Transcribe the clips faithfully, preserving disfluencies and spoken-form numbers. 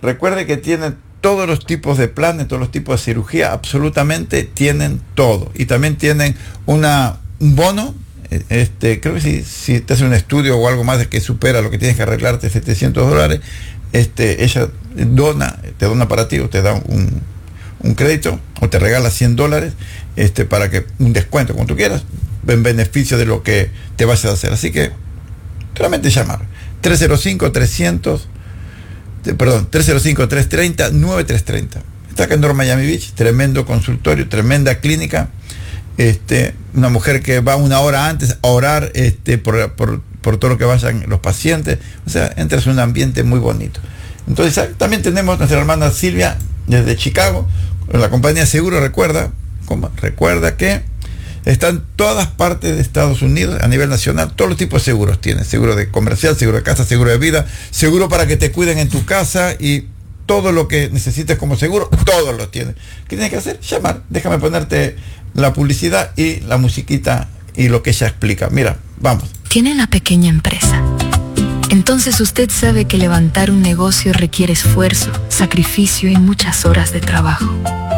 Recuerde que tienen todos los tipos de planes, todos los tipos de cirugía, absolutamente tienen todo. Y también tienen una, un bono, este, creo que si, si te hace un estudio o algo más de que supera lo que tienes que arreglarte, setecientos dólares, este, ella dona, te dona para ti, o te da un, un crédito, o te regala cien dólares, este, para que un descuento, como tú quieras, en beneficio de lo que te vayas a hacer. Así que, solamente llamar. tres cero cinco, trescientos Perdón, tres cero cinco, tres tres cero, nueve tres tres cero. Está acá en North Miami Beach, tremendo consultorio, tremenda clínica. Este, una mujer que va una hora antes a orar este, por, por, por todo lo que vayan los pacientes. O sea, entras en un ambiente muy bonito. Entonces, también tenemos nuestra hermana Silvia desde Chicago, con la compañía Seguro. Recuerda, como, recuerda que está en todas partes de Estados Unidos, a nivel nacional, todos los tipos de seguros tiene. Seguro de comercial, seguro de casa, seguro de vida, seguro para que te cuiden en tu casa y todo lo que necesites como seguro, todo lo tiene. ¿Qué tienes que hacer? Llamar. Déjame ponerte la publicidad y la musiquita y lo que ella explica. Mira, vamos. Tiene una pequeña empresa. Entonces usted sabe que levantar un negocio requiere esfuerzo, sacrificio y muchas horas de trabajo.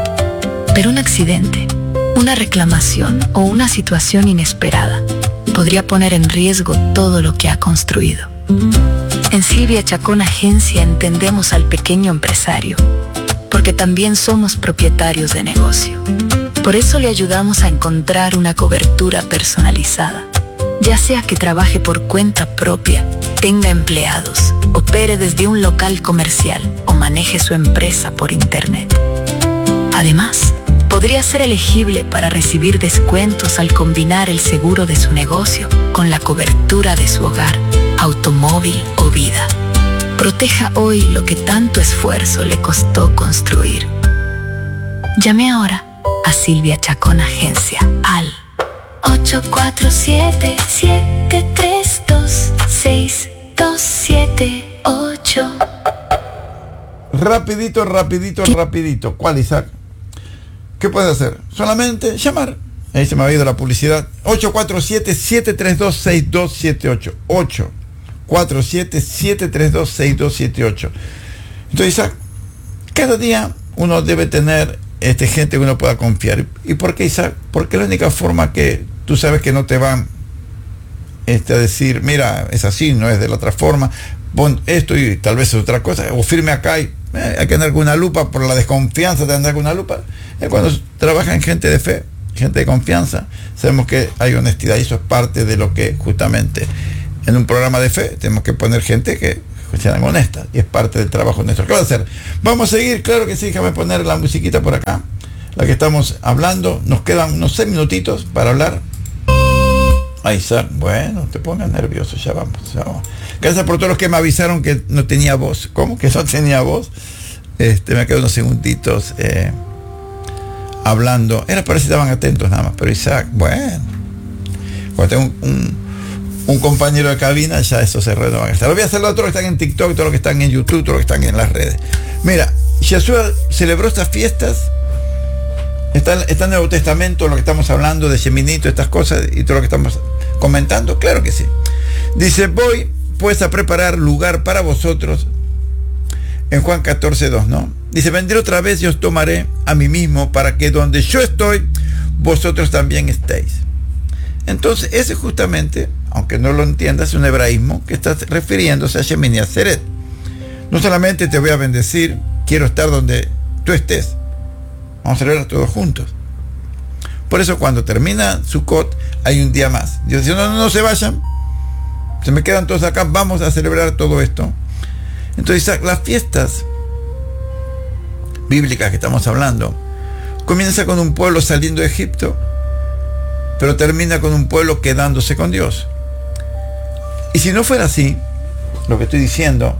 Pero un accidente, una reclamación o una situación inesperada podría poner en riesgo todo lo que ha construido. En Silvia Chacón Agencia entendemos al pequeño empresario, porque también somos propietarios de negocio. Por eso le ayudamos a encontrar una cobertura personalizada, ya sea que trabaje por cuenta propia, tenga empleados, opere desde un local comercial o maneje su empresa por internet. Además, podría ser elegible para recibir descuentos al combinar el seguro de su negocio con la cobertura de su hogar, automóvil o vida. Proteja hoy lo que tanto esfuerzo le costó construir. Llame ahora a Silvia Chacón Agencia al ocho cuatro siete, siete tres dos, seis dos siete ocho. Rapidito, rapidito, rapidito. ¿Cuál, Isaac? ¿Qué puedes hacer? Solamente llamar. Ahí se me ha ido la publicidad. ocho cuatro siete, siete tres dos, seis dos siete ocho. ocho cuatro siete, siete tres dos, seis dos siete ocho. Entonces, Isaac, cada día uno debe tener este, gente que uno pueda confiar. ¿Y por qué, Isaac? Porque la única forma que tú sabes que no te van este, a decir, mira, es así, no es de la otra forma, pon esto y tal vez es otra cosa, o firme acá y eh, hay que andar con una lupa por la desconfianza de andar con una lupa. Eh, cuando trabajan gente de fe, gente de confianza, sabemos que hay honestidad y eso es parte de lo que justamente en un programa de fe tenemos que poner gente que sean honestas y es parte del trabajo nuestro. ¿Qué va a hacer? Vamos a seguir, claro que sí, déjame poner la musiquita por acá, la que estamos hablando. Nos quedan unos seis minutitos para hablar. Ahí está. Bueno, te pongas nervioso, ya vamos, ya vamos. Gracias por todos los que me avisaron que no tenía voz. ¿Cómo que no tenía voz? Este, me quedo unos segunditos eh, hablando. Era para si estaban atentos nada más, pero Isaac, bueno, cuando tengo un, un un compañero de cabina, ya eso se renueva. Lo voy a hacer a todos los que están en TikTok, todos los que están en YouTube, todos los que están en las redes. Mira, Yeshua celebró estas fiestas. Está, está en el Nuevo Testamento lo que estamos hablando de Sheminito, estas cosas y todo lo que estamos comentando. Claro que sí. Dice, voy pues a preparar lugar para vosotros. En Juan catorce dos, ¿no? Dice, vendré otra vez y os tomaré a mí mismo para que donde yo estoy, vosotros también estéis. Entonces, ese justamente, aunque no lo entiendas, es un hebraísmo que está refiriéndose a Shemini Atzeret. No solamente te voy a bendecir, quiero estar donde tú estés. Vamos a celebrar todos juntos. Por eso cuando termina Sukkot, hay un día más. Dios dice, no, no, no se vayan, se me quedan todos acá, vamos a celebrar todo esto. Entonces, las fiestas bíblicas que estamos hablando, comienza con un pueblo saliendo de Egipto, pero termina con un pueblo quedándose con Dios. Y si no fuera así, lo que estoy diciendo,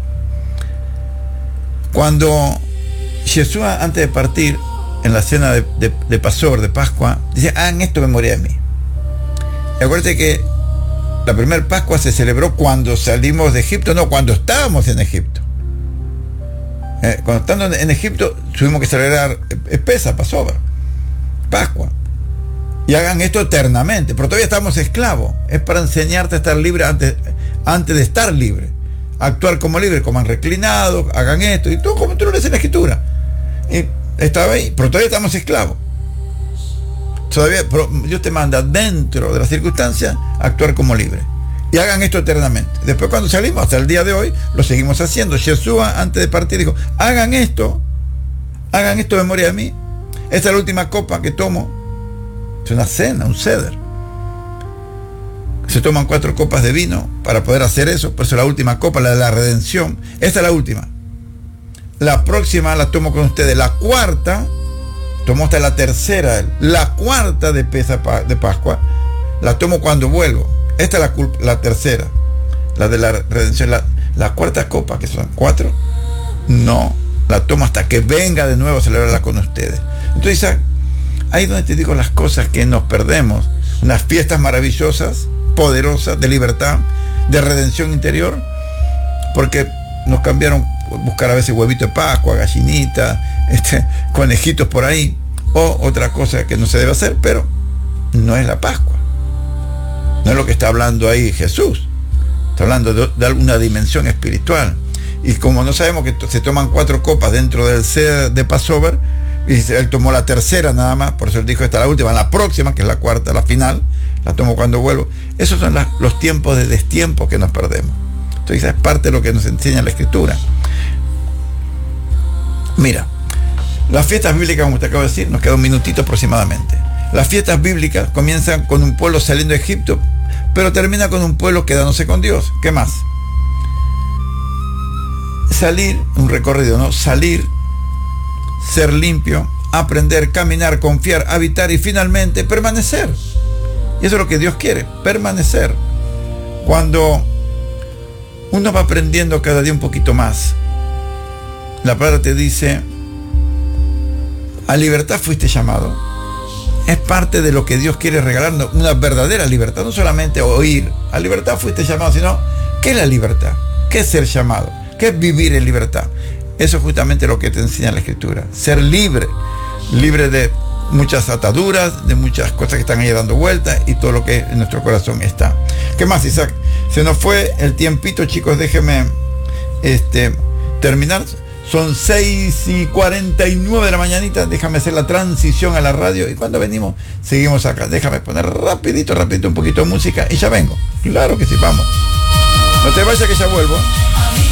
cuando Yeshua, antes de partir, en la cena de, de, de Pasor, de Pascua, dice, hagan esto en memoria de mí. Y acuérdate que la primera Pascua se celebró cuando salimos de Egipto, no, cuando estábamos en Egipto. Eh, cuando estando en Egipto, tuvimos que celebrar Pesa, Passover, Pascua. Y hagan esto eternamente, pero todavía estamos esclavos. Es para enseñarte a estar libre antes, antes de estar libre. actuar como libre, coman reclinados, hagan esto, y todo como tú lo lees en la Escritura. Y estaba ahí, pero todavía estamos esclavos. Todavía, pero Dios te manda dentro de las circunstancias a actuar como libre. Y hagan esto eternamente. Después, cuando salimos, hasta el día de hoy, lo seguimos haciendo. Yeshua, antes de partir, dijo, hagan esto, hagan esto en memoria de mí. Esta es la última copa que tomo. Es una cena, un ceder. Se toman cuatro copas de vino para poder hacer eso. Por eso la última copa, la de la redención. Esta es la última. La próxima la tomo con ustedes. La cuarta, tomo hasta la tercera. La cuarta de, pesa, de Pascua, la tomo cuando vuelvo. Esta es la, la tercera, la de la redención. La, la cuarta copa, que son cuatro, no la tomo hasta que venga de nuevo a celebrarla con ustedes. Entonces, Isaac, ahí es donde te digo las cosas que nos perdemos. Unas fiestas maravillosas, poderosas, de libertad, de redención interior, porque nos cambiaron, buscar a veces huevito de Pascua, gallinita, este, conejitos por ahí, o otra cosa que no se debe hacer, pero no es la Pascua. No es lo que está hablando ahí Jesús. Está hablando de, de alguna dimensión espiritual. Y como no sabemos que se toman cuatro copas dentro del seder de Passover, y él tomó la tercera nada más, por eso él dijo esta es la última, la próxima, que es la cuarta, la final, la tomo cuando vuelvo. Esos son las, los tiempos de destiempo que nos perdemos. Entonces es parte de lo que nos enseña la Escritura. Mira, las fiestas bíblicas, como te acabo de decir, nos queda un minutito aproximadamente. Las fiestas bíblicas comienzan con un pueblo saliendo de Egipto, pero termina con un pueblo quedándose con Dios. ¿Qué más? Salir, un recorrido, ¿no? Salir, ser limpio, aprender, caminar, confiar, habitar y finalmente permanecer. Y eso es lo que Dios quiere, permanecer. Cuando uno va aprendiendo cada día un poquito más, la palabra te dice, a libertad fuiste llamado. Es parte de lo que Dios quiere regalarnos, una verdadera libertad, no solamente oír, a libertad fuiste llamado, sino, ¿qué es la libertad? ¿Qué es ser llamado? ¿Qué es vivir en libertad? Eso es justamente lo que te enseña la Escritura, ser libre, libre de muchas ataduras, de muchas cosas que están ahí dando vueltas y todo lo que en nuestro corazón está. ¿Qué más, Isaac? Se nos fue el tiempito, chicos, déjenme este, terminar. Son seis y cuarenta y nueve de la mañanita, déjame hacer la transición a la radio y cuando venimos seguimos acá. Déjame poner rapidito, rapidito un poquito de música y ya vengo. Claro que sí, vamos. No te vayas que ya vuelvo.